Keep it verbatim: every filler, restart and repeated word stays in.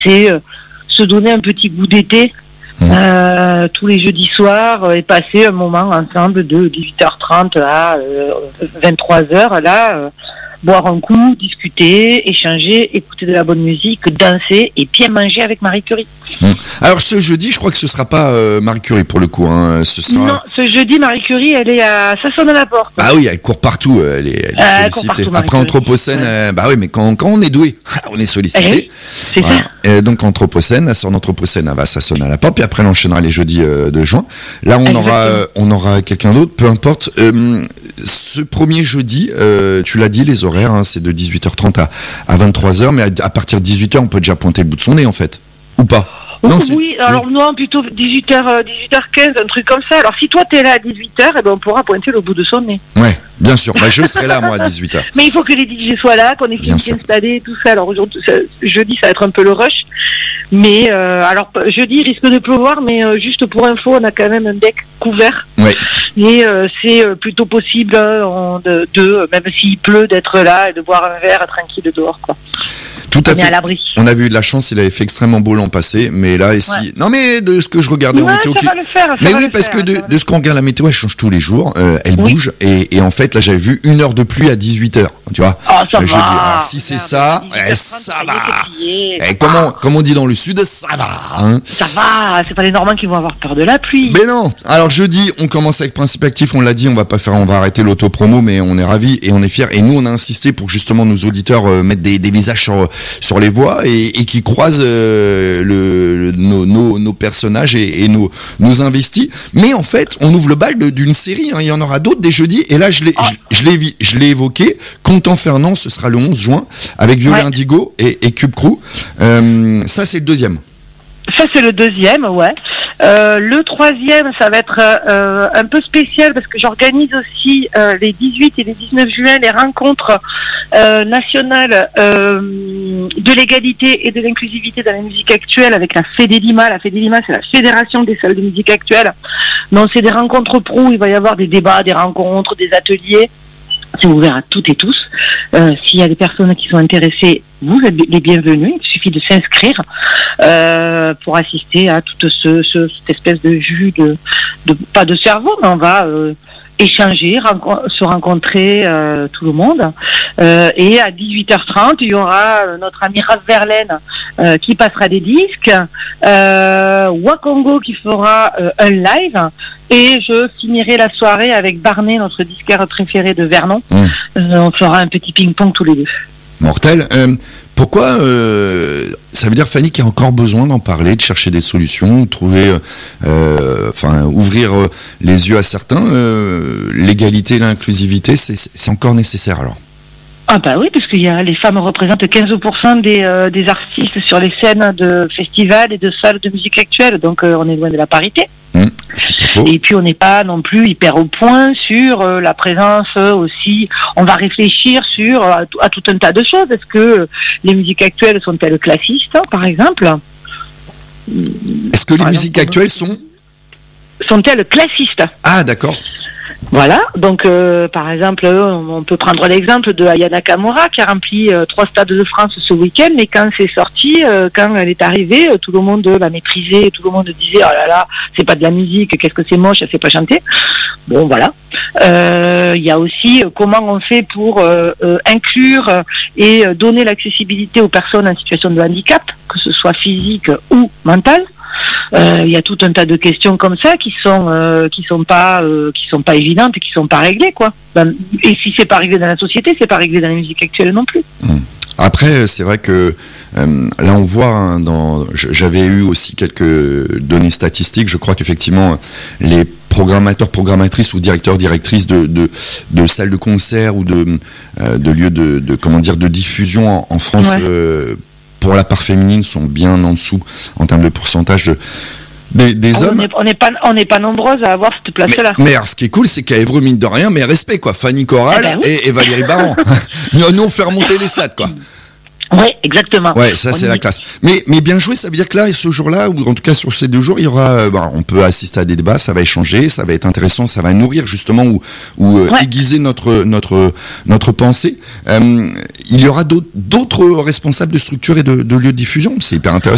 c'est euh, se donner un petit goût d'été mmh. euh, tous les jeudis soirs euh, et passer un moment ensemble de dix-huit heures trente à euh, vingt-trois heures, là, euh, boire un coup, discuter, échanger, écouter de la bonne musique, danser et bien manger avec Marie Curie. Mmh. Alors ce jeudi, je crois que ce sera pas euh, Marie Curie pour le coup. Hein. Ce sera... Non, ce jeudi, Marie Curie, elle est à... ça sonne à la porte. Ah oui, elle court partout, elle est, elle est euh, sollicitée. Partout, Après Anthropocène, ouais. euh, bah oui, mais quand, quand on est doué, on est sollicité. Eh oui, c'est voilà. ça. Et donc Anthropocène, elle sort d'Anthropocène, elle va, ça sonne à la porte, puis après elle enchaînera les jeudis euh, de juin. Là, on Exactement. aura, euh, on aura quelqu'un d'autre, peu importe. Euh, ce premier jeudi, euh, tu l'as dit, les horaires, hein, c'est de dix-huit heures trente à, à vingt-trois heures, mais à, à partir de dix-huit heures, on peut déjà pointer le bout de son nez, en fait. Ou pas? Non, oui, alors oui. non, plutôt dix-huit heures, dix-huit heures quinze, un truc comme ça. Alors si toi t'es là à dix-huit heures, eh ben, on pourra pointer le bout de son nez. Ouais, bien sûr. Bah, je serai là, moi, à dix-huit heures. Mais il faut que les D J soient là, qu'on ait fini d'installer, tout ça. Alors aujourd'hui, ça, jeudi, ça va être un peu le rush. Mais euh, alors jeudi, il risque de pleuvoir, mais euh, juste pour info, on a quand même un deck couvert. Ouais. Et euh, c'est euh, plutôt possible hein, de, de, même s'il pleut, d'être là et de boire un verre tranquille dehors, quoi. Tout à on fait. Est à l'abri. On avait eu de la chance, il avait fait extrêmement beau l'an passé, mais là ici, ouais. non mais de ce que je regardais ouais, en météo, ça qui... va le faire, ça mais va oui le parce faire, que de, ça de ce qu'on regarde la météo, elle change tous les jours, euh, elle oui. bouge et, et en fait là j'avais vu une heure de pluie à dix-huit heures, tu vois. Oh ça le va. Jeudi. Alors, si c'est ça, eh, ça va. Et comme on, comme on dit dans le sud, ça va. Hein. Ça va. C'est pas les Normands qui vont avoir peur de la pluie. Mais non. Alors jeudi, on commence avec Principe Actif, on l'a dit, on va pas faire, on va arrêter l'auto-promo, mais on est ravis et on est fiers. Et nous on a insisté pour que justement nos auditeurs euh, mettent des, des visages sur sur les voies et, et qui croient Euh, le, le, nos, nos, nos personnages et, et nos, nos investis, mais en fait on ouvre le bal de, d'une série, hein. Il y en aura d'autres des jeudis et là je l'ai, oh. je, je, l'ai, je l'ai évoqué, Comptant Fernand, ce sera le onze juin avec Violet ouais. Indigo et, et Cube Crew, euh, ça c'est le deuxième. Ça c'est le deuxième, ouais. Euh, le troisième, ça va être euh, un peu spécial parce que j'organise aussi euh, les dix-huit et les dix-neuf juin les rencontres euh, nationales euh, de l'égalité et de l'inclusivité dans la musique actuelle avec la Fédélima. La Fédélima, c'est la Fédération des salles de musique actuelle. Donc c'est des rencontres pro, il va y avoir des débats, des rencontres, des ateliers. C'est ouvert à toutes et tous. Euh, s'il y a des personnes qui sont intéressées, vous êtes les bienvenus. Il suffit de s'inscrire euh, pour assister à toute ce, ce, cette espèce de jus de, de pas de cerveau, mais on va euh, échanger, renco- se rencontrer euh, tout le monde. Euh, et à dix-huit heures trente, il y aura euh, notre ami Raph Verlaine euh, qui passera des disques, euh, Wakongo qui fera euh, un live, et je finirai la soirée avec Barney, notre disquaire préféré de Vernon. Mmh. Euh, on fera un petit ping-pong tous les deux. Mortel. Euh, pourquoi euh, ça veut dire, Fanny, qu'il y a encore besoin d'en parler, de chercher des solutions, trouver, euh, enfin, ouvrir euh, les yeux à certains. Euh, l'égalité, l'inclusivité, c'est, c'est encore nécessaire alors. Ah bah oui, parce que y a, les femmes représentent quinze pour cent des, euh, des artistes sur les scènes de festivals et de salles de musique actuelle, donc euh, on est loin de la parité. Mmh, c'est pas faux. Et puis on n'est pas non plus hyper au point sur euh, la présence euh, aussi. On va réfléchir sur euh, à tout un tas de choses. Est-ce que euh, les musiques actuelles sont-elles classistes, hein, par exemple? Est-ce que par les exemple, musiques actuelles sont sont-elles classistes? Ah d'accord. Voilà, donc euh, par exemple, on peut prendre l'exemple de Aya Nakamura qui a rempli euh, trois stades de France ce week-end, mais quand c'est sorti, euh, quand elle est arrivée, euh, tout le monde l'a méprisée, tout le monde disait oh là là, c'est pas de la musique, qu'est-ce que c'est moche, elle sait pas chanter. Bon voilà. Il euh, y a aussi euh, comment on fait pour euh, euh, inclure et euh, donner l'accessibilité aux personnes en situation de handicap, que ce soit physique ou mental. Il euh, y a tout un tas de questions comme ça qui sont euh, qui sont pas euh, qui sont pas évidentes et qui sont pas réglées quoi. Ben, et si c'est pas réglé dans la société, c'est pas réglé dans la musique actuelle non plus. Mmh. Après, c'est vrai que euh, là on voit, hein, dans, j'avais eu aussi quelques données statistiques. Je crois qu'effectivement les programmateurs, programmatrices ou directeurs, directrices de de, de salles de concert ou de euh, de lieux de, de comment dire de diffusion en, en France. Ouais. Euh, pour la part féminine, sont bien en dessous en termes de pourcentage de, des, des on hommes. Est, on n'est pas, on n'est pas nombreuses à avoir cette place-là. Mais, mais alors, ce qui est cool, c'est qu'à Évreux, mine de rien, mais respect, quoi. Fanny Corral eh ben oui. et, et Valérie Baran. nous, nous, on fait remonter les stats, quoi. Oui, exactement. Ouais, ça, on c'est y... la classe. Mais, mais bien joué, ça veut dire que là, ce jour-là, ou en tout cas sur ces deux jours, il y aura, bah, on peut assister à des débats, ça va échanger, ça va être intéressant, ça va nourrir justement ou, ou euh, ouais. aiguiser notre, notre, notre pensée. Euh, il y aura d'autres, d'autres responsables de structures et de, de lieux de diffusion. C'est hyper intéressant.